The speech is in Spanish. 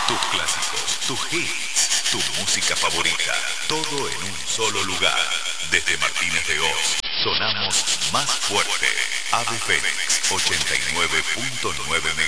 Tus clásicos, tus hits, tu música favorita, todo en un solo lugar. Desde Martínez de Oz, sonamos más fuerte. Ave Fénix, 89.9 MHz.